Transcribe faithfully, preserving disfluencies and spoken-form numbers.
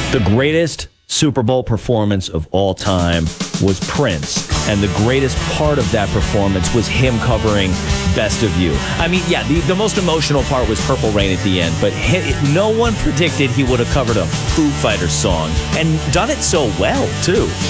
The greatest Super Bowl performance of all time was Prince, and the greatest part of that performance was him covering Best of You. I mean, yeah, the, the most emotional part was Purple Rain at the end, but he, no one predicted he would have covered a Foo Fighters song, and done it so well, too.